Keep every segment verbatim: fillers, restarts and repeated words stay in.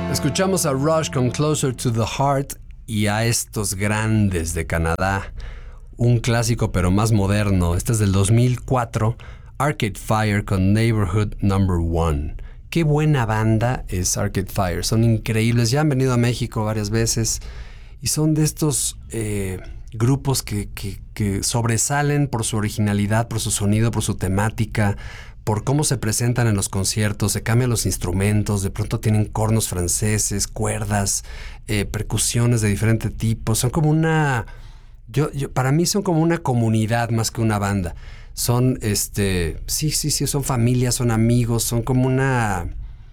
Escuchamos a Rush con Closer to the Heart y a estos grandes de Canadá. Un clásico pero más moderno. Este es del dos mil cuatro, Arcade Fire con Neighborhood Number One. Qué buena banda es Arcade Fire. Son increíbles. Ya han venido a México varias veces y son de estos eh, grupos que, que, que sobresalen por su originalidad, por su sonido, por su temática, por cómo se presentan en los conciertos. Se cambian los instrumentos, de pronto tienen cornos franceses, cuerdas, eh, percusiones de diferente tipo. Son como una... Yo, yo, para mí son como una comunidad más que una banda. Son, este... Sí, sí, sí, son familias, son amigos, son como una...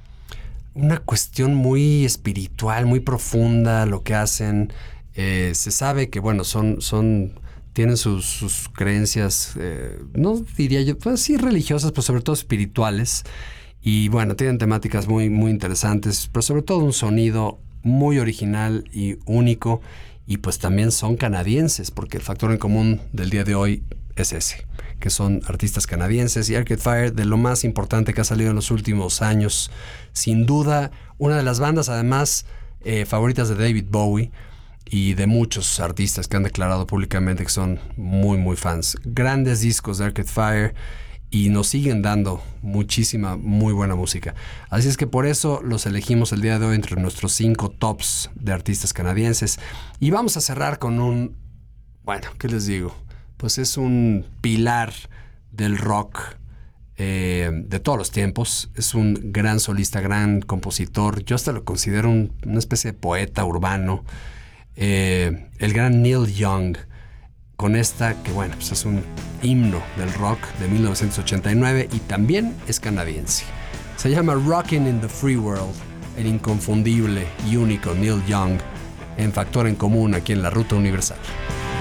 Una cuestión muy espiritual, muy profunda lo que hacen. Eh, se sabe que, bueno, son... son tienen sus, sus creencias, eh, no diría yo, pues sí religiosas, pero sobre todo espirituales. Y bueno, tienen temáticas muy, muy interesantes, pero sobre todo un sonido muy original y único. Y pues también son canadienses, porque el factor en común del día de hoy es ese, que son artistas canadienses. Y Arcade Fire, de lo más importante que ha salido en los últimos años, sin duda, una de las bandas además eh, favoritas de David Bowie, y de muchos artistas que han declarado públicamente que son muy, muy fans. Grandes discos de Arcade Fire y nos siguen dando muchísima, muy buena música. Así es que por eso los elegimos el día de hoy entre nuestros cinco tops de artistas canadienses. Y vamos a cerrar con un... Bueno, ¿qué les digo? Pues es un pilar del rock eh, de todos los tiempos. Es un gran solista, gran compositor. Yo hasta lo considero un, una especie de poeta urbano. Eh, el gran Neil Young, con esta que bueno, pues es un himno del rock de mil novecientos ochenta y nueve y también es canadiense. Se llama Rockin' in the Free World, el inconfundible y único Neil Young en Factor en Común aquí en la Ruta Universal.